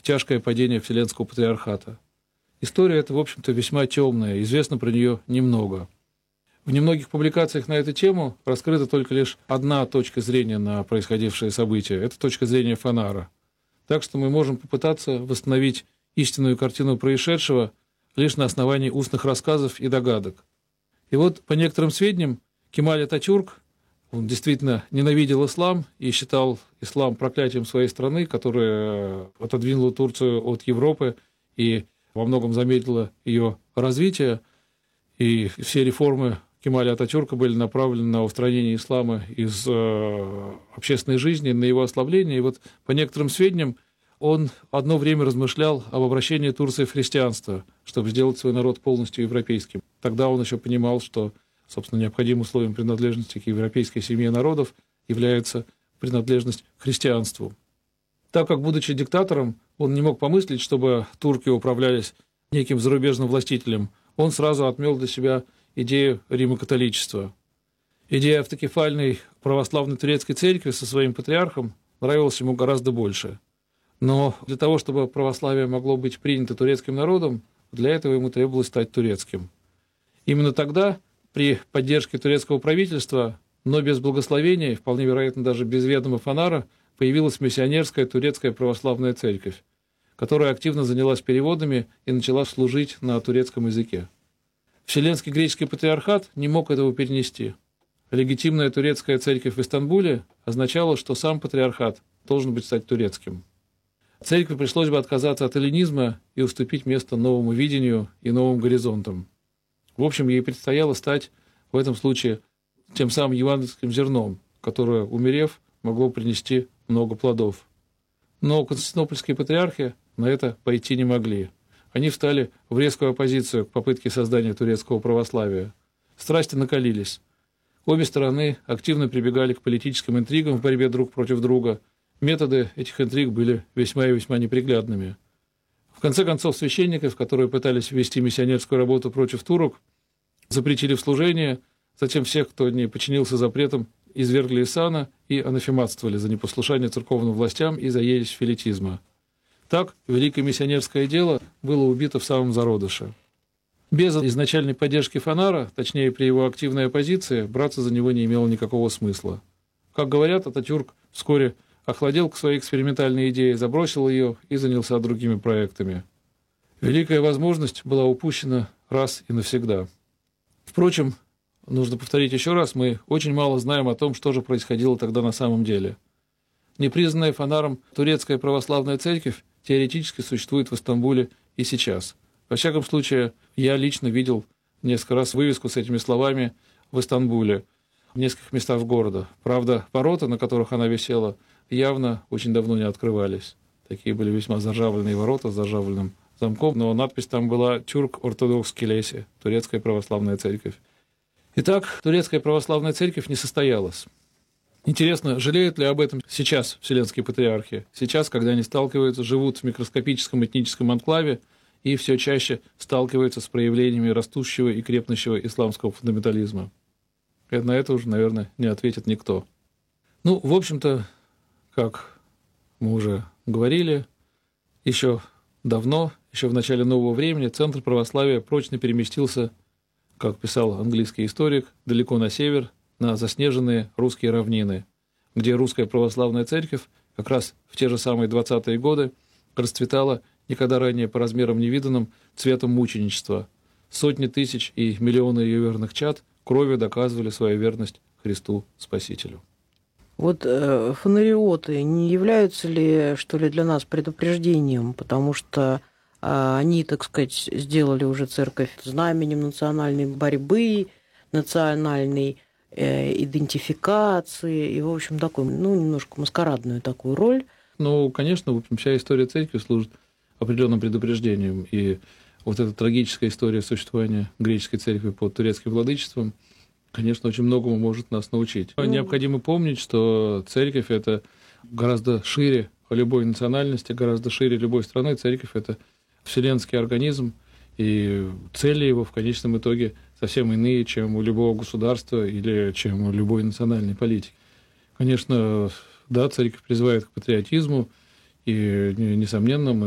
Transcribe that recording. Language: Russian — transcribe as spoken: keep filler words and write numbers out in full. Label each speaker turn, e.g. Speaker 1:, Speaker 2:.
Speaker 1: тяжкое падение Вселенского Патриархата. История эта, в общем-то, весьма темная, известно про нее немного. В немногих публикациях на эту тему раскрыта только лишь одна точка зрения на происходившее событие. Это точка зрения Фанара. Так что мы можем попытаться восстановить истинную картину происшедшего лишь на основании устных рассказов и догадок. И вот, по некоторым сведениям, Кемаль Ататюрк, он действительно ненавидел ислам и считал ислам проклятием своей страны, которая отодвинула Турцию от Европы и во многом замедлила ее развитие. И все реформы Кемаля Ататюрка были направлены на устранение ислама из э, общественной жизни, на его ослабление. И вот, по некоторым сведениям, он одно время размышлял об обращении Турции в христианство, чтобы сделать свой народ полностью европейским. Тогда он еще понимал, что, собственно, необходимым условием принадлежности к европейской семье народов является принадлежность к христианству. Так как, будучи диктатором, он не мог помыслить, чтобы турки управлялись неким зарубежным властителем, он сразу отмел для себя идею римокатоличества. Идея автокефальной православной турецкой церкви со своим патриархом нравилась ему гораздо больше. Но для того, чтобы православие могло быть принято турецким народом, для этого ему требовалось стать турецким. Именно тогда, при поддержке турецкого правительства, но без благословения, вполне вероятно даже без ведома Фанара, появилась миссионерская турецкая православная церковь, которая активно занялась переводами и начала служить на турецком языке. Вселенский греческий патриархат не мог этого перенести. Легитимная турецкая церковь в Истамбуле означала, что сам патриархат должен быть стать турецким. Церкви пришлось бы отказаться от эллинизма и уступить место новому видению и новым горизонтам. В общем, ей предстояло стать в этом случае тем самым евангельским зерном, которое, умерев, могло принести много плодов. Но константинопольские патриархи на это пойти не могли. Они встали в резкую оппозицию к попытке создания турецкого православия. Страсти накалились. Обе стороны активно прибегали к политическим интригам в борьбе друг против друга. Методы этих интриг были весьма и весьма неприглядными. В конце концов, священников, которые пытались вести миссионерскую работу против турок, запретили в служение, затем всех, кто не подчинился запретам, извергли из сана и анафематствовали за непослушание церковным властям и за ересь филетизма. Так, великое миссионерское дело было убито в самом зародыше. Без изначальной поддержки Фанара, точнее при его активной оппозиции, браться за него не имело никакого смысла. Как говорят, Ататюрк вскоре охладел к своей экспериментальной идее, забросил ее и занялся другими проектами. Великая возможность была упущена раз и навсегда. Впрочем, нужно повторить еще раз, мы очень мало знаем о том, что же происходило тогда на самом деле. Непризнанная Фанаром турецкая православная церковь теоретически существует в Истамбуле и сейчас. Во всяком случае, я лично видел несколько раз вывеску с этими словами в Истамбуле, в нескольких местах города. Правда, ворота, на которых она висела, явно очень давно не открывались. Такие были весьма заржавленные ворота с заржавленным замком, но надпись там была «Тюрк Ортодокс Килеси», турецкая православная церковь. Итак, турецкая православная церковь не состоялась. Интересно, жалеют ли об этом сейчас вселенские патриархи? Сейчас, когда они сталкиваются, живут в микроскопическом этническом анклаве и все чаще сталкиваются с проявлениями растущего и крепнущего исламского фундаментализма. И на это уже, наверное, не ответит никто. Ну, в общем-то, как мы уже говорили, еще давно, еще в начале нового времени, центр православия прочно переместился, как писал английский историк, далеко на север, на заснеженные русские равнины, где русская православная церковь как раз в те же самые двадцатые годы расцветала никогда ранее по размерам невиданным цветом мученичества. Сотни тысяч и миллионы ее верных чад кровью доказывали свою верность Христу Спасителю.
Speaker 2: Вот э, фонариоты не являются ли, что ли, для нас предупреждением, потому что э, они, так сказать, сделали уже церковь знаменем национальной борьбы, национальной э, идентификации и, в общем, такой, ну, немножко маскарадную такую роль.
Speaker 1: Ну, конечно, в общем, вся история церкви служит определенным предупреждением, и вот эта трагическая история существования греческой церкви под турецким владычеством, конечно, очень многому может нас научить. Ну, необходимо помнить, что церковь – это гораздо шире любой национальности, гораздо шире любой страны. Церковь – это вселенский организм, и цели его в конечном итоге совсем иные, чем у любого государства или чем у любой национальной политики. Конечно, да, церковь призывает к патриотизму, и, несомненно, мы